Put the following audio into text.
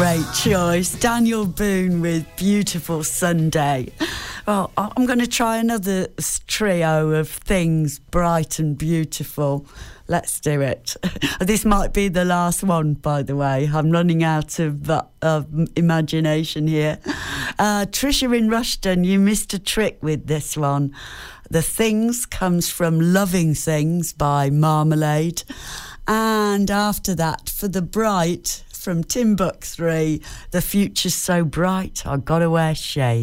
Great choice. Daniel Boone with Beautiful Sunday. Well, I'm going to try another trio of things bright and beautiful. Let's do it. This might be the last one, by the way. I'm running out of imagination here. Trisha in Rushden, you missed a trick with this one. The Things comes from Loving Things by Marmalade. And after that, for the bright, from Timbuk 3, The Future's So Bright, I've got to wear shades.